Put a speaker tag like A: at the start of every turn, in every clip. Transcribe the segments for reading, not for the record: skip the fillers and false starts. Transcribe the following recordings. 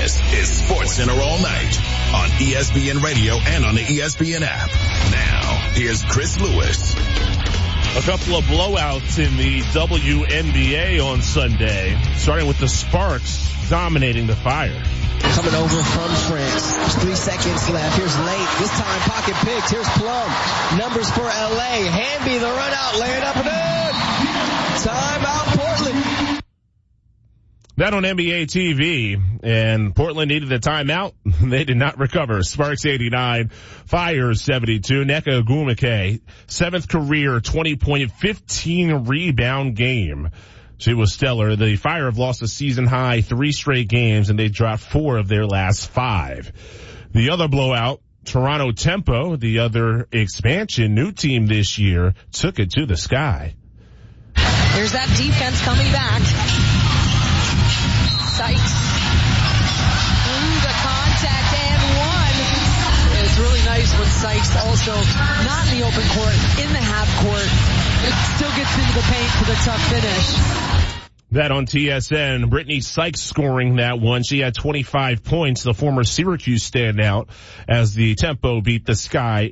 A: This is SportsCenter All Night on ESPN Radio and on the ESPN app. Now, here's Chris Lewis.
B: A couple of blowouts in the WNBA on Sunday, starting with the Sparks dominating the Fire.
C: Coming over from France. There's 3 seconds left. Here's Late. This time pocket picked. Here's Plum. Numbers for LA. Hamby the run out. Lay it up and in. Timeout Portland.
B: That on NBA TV, and Portland needed a timeout. They did not recover. Sparks 89, Fire 72. Nneka Ogwumike, 7th career 20-point, 15-rebound game. She was stellar. The Fire have lost a season-high 3 straight games, and they dropped 4 of their last 5. The other blowout, Toronto Tempo, the other expansion, new team this year, took it to the sky.
D: There's that defense coming back. Sykes through the contact and one.
C: And it's really nice when Sykes also not in the open court, in the half court, it still gets into the paint for the tough finish.
B: That on TSN, Brittany Sykes scoring that one. She had 25 points, the former Syracuse standout, as the Tempo beat the Sky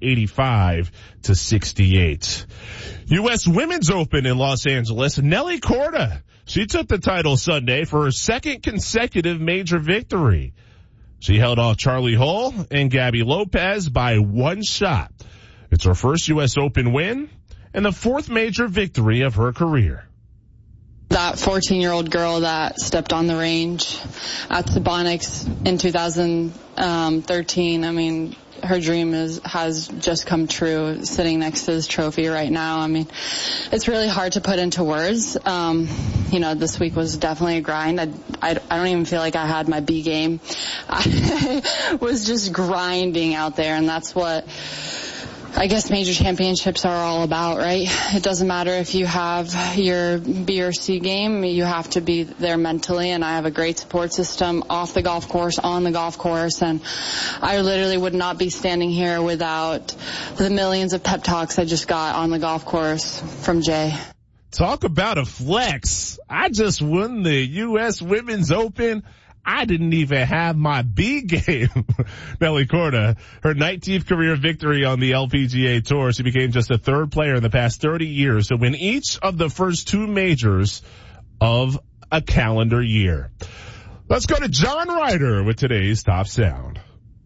B: 85-68. U.S. Women's Open in Los Angeles, Nelly Korda. She took the title Sunday for her second consecutive major victory. She held off Charlie Hull and Gabby Lopez by 1 shot. It's her first U.S. Open win and the 4th major victory of her career.
E: That 14-year-old girl that stepped on the range at Sabonics in 2013, I mean, her dream has just come true sitting next to this trophy right now. I mean, it's really hard to put into words. This week was definitely a grind. I don't even feel like I had my B game. I was just grinding out there, and that's what I guess major championships are all about, right? It doesn't matter if you have your B or C game, you have to be there mentally, and I have a great support system off the golf course, on the golf course, and I literally would not be standing here without the millions of pep talks I just got on the golf course from Jay.
B: Talk about a flex. I just won the U.S. Women's Open. I didn't even have my B game. Nelly Korda, her 19th career victory on the LPGA Tour. She became just the 3rd player in the past 30 years to win each of the first 2 majors of a calendar year. Let's go to John Ryder with today's Top Sound.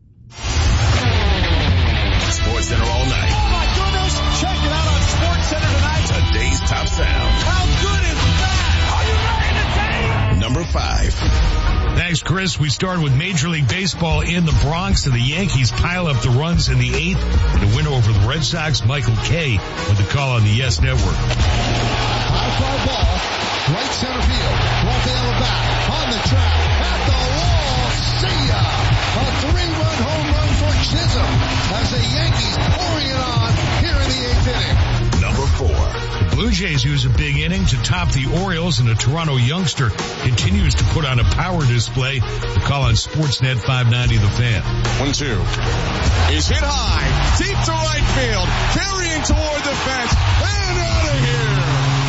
A: SportsCenter All Night.
F: Oh my goodness! Check it out on SportsCenter tonight.
A: Today's Top Sound.
F: How good is that? Are you ready to take?
A: Number 5.
G: Thanks, Chris. We start with Major League Baseball in the Bronx, and the Yankees pile up the runs in the 8th in a win over the Red Sox. Michael Kay with the call on the Yes Network.
F: High fly ball, right center field. Rafael back on the track at the wall. See ya! A 3-run home run for Chisholm as the Yankees pouring it on here in the 8th inning.
A: Number 4.
G: The Blue Jays use a big inning to top the Orioles, and a Toronto youngster continues to put on a power display. The call on Sportsnet 590 The Fan.
F: 1-2 is hit high, deep to right field, carrying toward the fence, and out of here.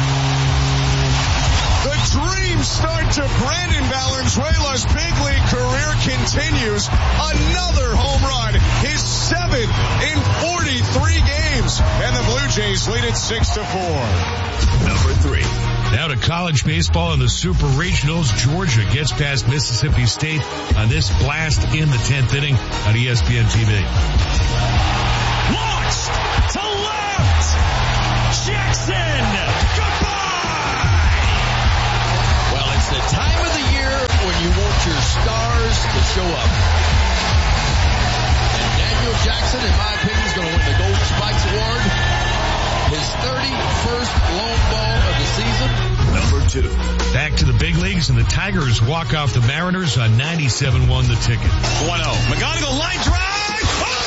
F: The dream start to Brandon Valenzuela's big league career continues. Another home run, his 7th in 43 games, and the Blue Jays lead it 6-4.
A: Number 3.
G: Now to college baseball in the Super Regionals. Georgia gets past Mississippi State on this blast in the 10th inning on ESPN TV.
F: Launched to left. Jackson. Goodbye.
H: Well, it's the time of the year when you want your stars to show up. And Daniel Jackson, in my opinion, is going to win the Gold Spikes Award. His 31st long ball of the season.
A: Number 2.
G: Back to the big leagues, and the Tigers walk off the Mariners on 97-1 The Ticket.
F: 1-0. McGonigal line drive.